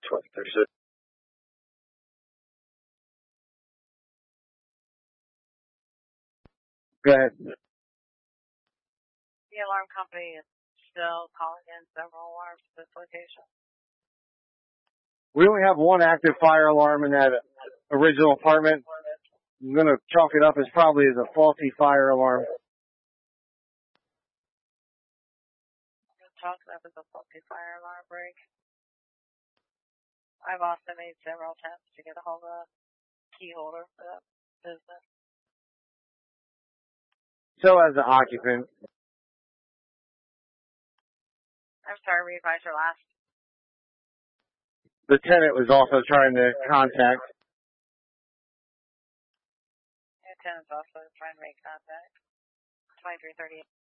2336. Go ahead. The alarm company is still calling in several alarms to this location. We only have one active fire alarm in that original apartment. I'm going to chalk it up as probably as a faulty fire alarm. Chalk it up as a faulty fire alarm break. I've also made several attempts to get a hold of a key holder for that business. So as an occupant. I'm sorry, revise your last. The tenant was also trying to contact. The tenant's also trying to make contact. 2338.